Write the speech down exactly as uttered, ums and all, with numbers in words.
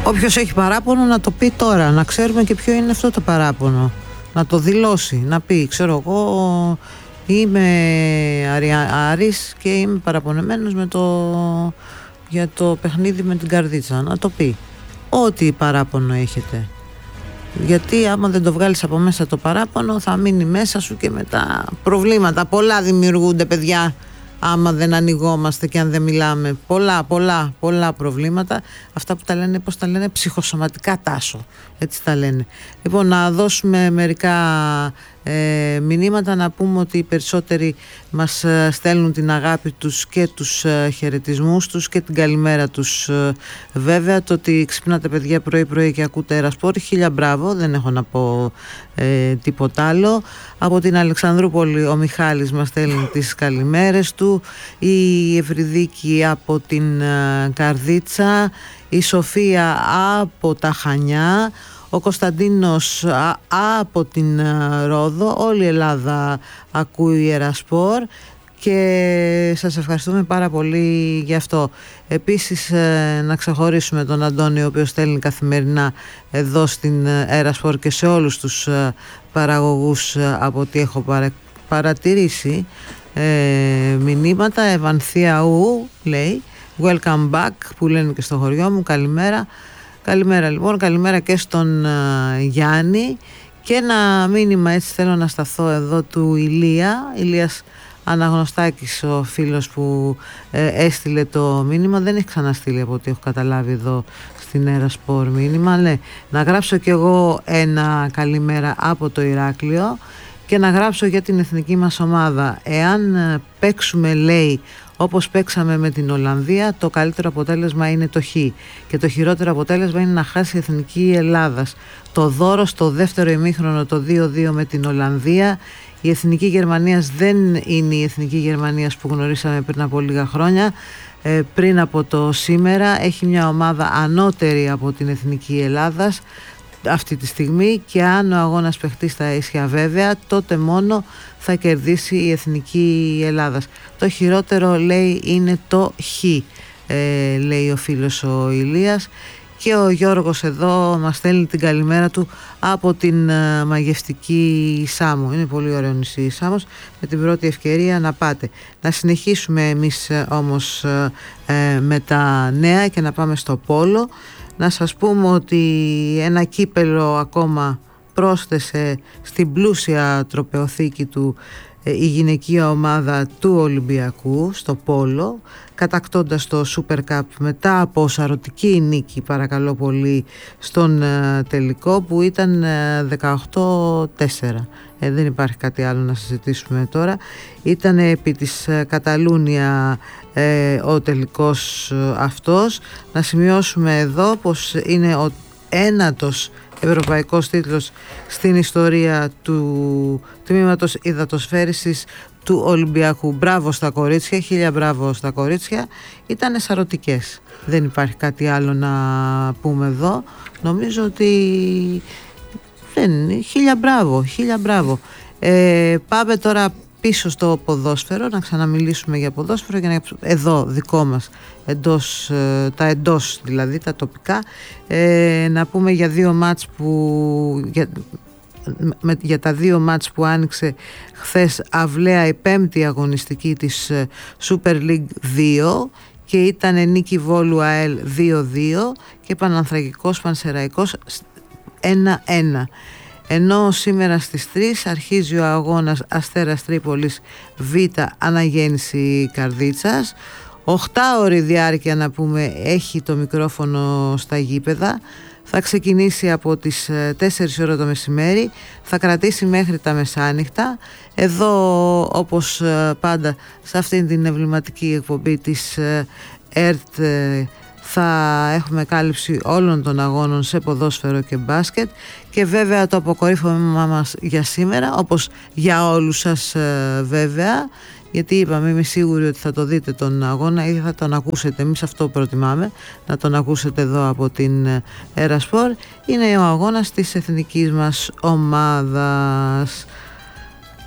Όποιος έχει παράπονο να το πει τώρα, να ξέρουμε και ποιο είναι αυτό το παράπονο. Να το δηλώσει, να πει, ξέρω εγώ, είμαι Άρης και είμαι παραπονεμένος με το, για το παιχνίδι με την Καρδίτσα. Να το πει. Ό,τι παράπονο έχετε. Γιατί άμα δεν το βγάλεις από μέσα το παράπονο, θα μείνει μέσα σου και μετά προβλήματα. Πολλά δημιουργούνται, παιδιά, άμα δεν ανοιγόμαστε και αν δεν μιλάμε. Πολλά, πολλά, πολλά προβλήματα. Αυτά που τα λένε, πώς τα λένε, ψυχοσωματικά, Τάσο. Έτσι τα λένε. Λοιπόν, να δώσουμε μερικά ε, μηνύματα, να πούμε ότι οι περισσότεροι μας ε, στέλνουν την αγάπη τους και τους ε, χαιρετισμούς τους και την καλημέρα τους. Ε, βέβαια, το ότι ξυπνάτε, παιδιά, πρωί-πρωί και ακούτε Ερασπόρ, χίλια μπράβο, δεν έχω να πω ε, τίποτα άλλο. Από την Αλεξανδρούπολη ο Μιχάλης μας στέλνει τις καλημέρες του, η Ευρυδίκη από την ε, Καρδίτσα, η Σοφία από τα Χανιά, ο Κωνσταντίνος α, από την α, Ρόδο. Όλη η Ελλάδα ακούει Ερασπόρ και σας ευχαριστούμε πάρα πολύ γι' αυτό. Επίσης ε, να ξεχωρίσουμε τον Αντώνη, ο οποίος στέλνει καθημερινά εδώ στην Ερασπόρ και σε όλους τους ε, παραγωγούς ε, από ό,τι έχω παρα, παρατηρήσει ε, μηνύματα. Ευανθία Ου λέει welcome back, που λένε και στο χωριό μου. Καλημέρα. Καλημέρα λοιπόν, καλημέρα και στον uh, Γιάννη. Και ένα μήνυμα, έτσι θέλω να σταθώ εδώ, του Ηλία, Ηλίας Αναγνωστάκης, ο φίλος που ε, έστειλε το μήνυμα. Δεν έχει ξαναστείλει από ό,τι έχω καταλάβει εδώ στην Ερασπόρ μήνυμα. Ναι, να γράψω κι εγώ ένα καλημέρα από το Ηράκλειο και να γράψω για την εθνική μας ομάδα. Εάν ε, παίξουμε, λέει, όπως παίξαμε με την Ολλανδία, το καλύτερο αποτέλεσμα είναι το Χ και το χειρότερο αποτέλεσμα είναι να χάσει η εθνική Ελλάδας. Το δώρο στο δεύτερο ημίχρονο, το δύο δύο με την Ολλανδία. Η εθνική Γερμανίας δεν είναι η εθνική Γερμανίας που γνωρίσαμε πριν από λίγα χρόνια. Ε, πριν από το σήμερα έχει μια ομάδα ανώτερη από την εθνική Ελλάδας αυτή τη στιγμή, και αν ο αγώνας παιχτεί στα ίσια βέβαια, τότε μόνο θα κερδίσει η εθνική Ελλάδας. Το χειρότερο, λέει, είναι το Χ, ε, λέει ο φίλος ο Ηλίας. Και ο Γιώργος εδώ μας στέλνει την καλημέρα του από την uh, μαγευτική Σάμο. Είναι πολύ ωραίο νησί η Σάμος, με την πρώτη ευκαιρία να πάτε. Να συνεχίσουμε εμείς uh, όμως uh, uh, με τα νέα και να πάμε στο πόλο. Να σας πούμε ότι ένα κύπελο ακόμα πρόσθεσε στην πλούσια τροπεοθήκη του η γυναικεία ομάδα του Ολυμπιακού στο πόλο, κατακτώντας το Super Cup μετά από σαρωτική νίκη, παρακαλώ πολύ, στον uh, τελικό, που ήταν uh, δεκαοκτώ τέσσερα. Ε, δεν υπάρχει κάτι άλλο να συζητήσουμε τώρα. Ήταν επί της uh, Καταλούνια uh, ο τελικός uh, αυτός. Να σημειώσουμε εδώ πως είναι ο ένατος ευρωπαϊκός τίτλος στην ιστορία του τμήματος υδατοσφαίρισης του Ολυμπιακού. Μπράβο στα κορίτσια, χίλια μπράβο στα κορίτσια. Ήτανε σαρωτικές. Δεν υπάρχει κάτι άλλο να πούμε εδώ. Νομίζω ότι δεν είναι. Χίλια μπράβο, χίλια μπράβο. Ε, πάμε τώρα πίσω στο ποδόσφαιρο, να ξαναμιλήσουμε για ποδόσφαιρο, για να, εδώ δικό μας, εντός, τα εντός δηλαδή, τα τοπικά, ε, να πούμε για δύο μάτς που για, με, για τα δύο μάτς που άνοιξε χθες αυλαία η πέμπτη αγωνιστική της Super League δύο, και ήταν νίκη Βόλου ΑΕΛ δύο δύο και Πανανθρακικός Πανσεραϊκός ένα ένα. Ενώ σήμερα στις τρεις αρχίζει ο αγώνας Αστέρας Τρίπολης Β Αναγέννηση Καρδίτσας. Οχτάωρη διάρκεια, να πούμε, έχει το μικρόφωνο στα γήπεδα. Θα ξεκινήσει από τις τέσσερις ώρα το μεσημέρι, θα κρατήσει μέχρι τα μεσάνυχτα. Εδώ, όπως πάντα σε αυτήν την εμβληματική εκπομπή της ΕΡΤ, θα έχουμε κάλυψη όλων των αγώνων σε ποδόσφαιρο και μπάσκετ, και βέβαια το αποκορύφωμα μας για σήμερα, όπως για όλους σας βέβαια, γιατί είπαμε, είμαι σίγουρη ότι θα το δείτε τον αγώνα ή θα τον ακούσετε, εμείς αυτό προτιμάμε, να τον ακούσετε εδώ από την Ερασπόρ. Είναι ο αγώνας της εθνικής μας ομάδας.